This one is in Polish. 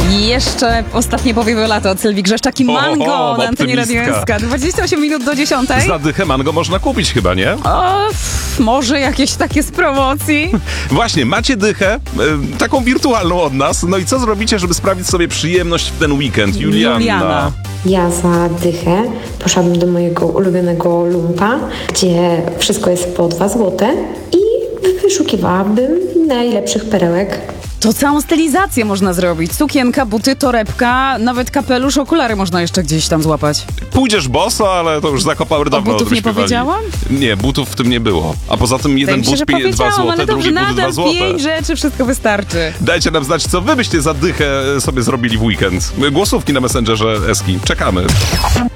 I jeszcze ostatnie powiewy lata od Sylwii Grzeszczak i Mango na antenie Radio SK. 28 minut do 10. Za dychę Mango można kupić chyba, nie? O, może jakieś takie z promocji? Właśnie, macie dychę, taką wirtualną od nas. No i co zrobicie, żeby sprawić sobie przyjemność w ten weekend? Juliana. Ja za dychę poszłabym do mojego ulubionego lumpa, gdzie wszystko jest po 2 złote i wyszukiwałabym najlepszych perełek. To całą stylizację można zrobić. Sukienka, buty, torebka, nawet kapelusz, okulary można jeszcze gdzieś tam złapać. Pójdziesz boso, ale to już zakopał dawno. butów nie powiedziałam? Nie, butów w tym nie było. A poza tym jeden but 2 złote, ale drugi but 2 złote. 5 rzeczy, wszystko wystarczy. Dajcie nam znać, co wy byście za dychę sobie zrobili w weekend. Głosówki na Messengerze Eski. Czekamy.